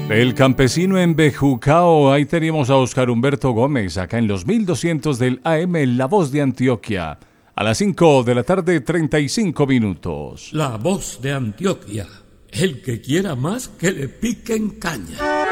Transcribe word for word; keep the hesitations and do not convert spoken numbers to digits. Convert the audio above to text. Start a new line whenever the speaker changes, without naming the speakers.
El campesino en Bejucao, ahí teníamos a Oscar Humberto Gómez, acá en los mil doscientos del A M, La Voz de Antioquia. A las cinco de la tarde, treinta y cinco minutos.
La Voz de Antioquia. El que quiera más, que le piquen caña.